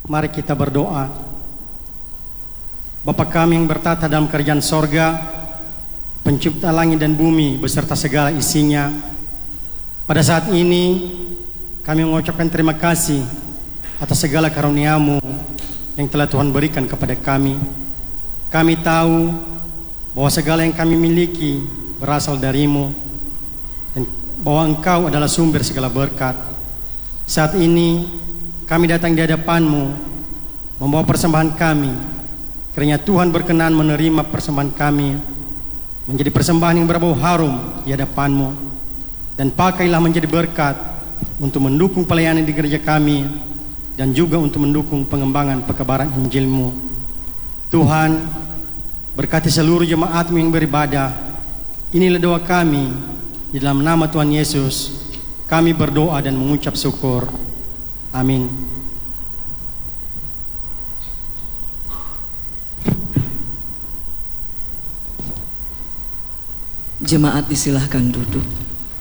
Mari kita berdoa. Bapa kami yang bertata dalam kerajaan sorga, pencipta langit dan bumi beserta segala isinya, pada saat ini kami mengucapkan terima kasih atas segala karunia-Mu yang telah Tuhan berikan kepada kami. Kami tahu bahwa segala yang kami miliki berasal dari-Mu dan bahwa Engkau adalah sumber segala berkat. Saat ini kami datang di hadapan-Mu membawa persembahan kami, kiranya Tuhan berkenan menerima persembahan kami menjadi persembahan yang berbau harum di hadapan-Mu, dan pakailah menjadi berkat untuk mendukung pelayanan di gereja kami dan juga untuk mendukung pengembangan pekabaran Injil-Mu. Tuhan, berkati seluruh jemaat-Mu yang beribadah. Inilah doa kami, di dalam nama Tuhan Yesus kami berdoa dan mengucap syukur. Amin. Jemaat disilahkan duduk.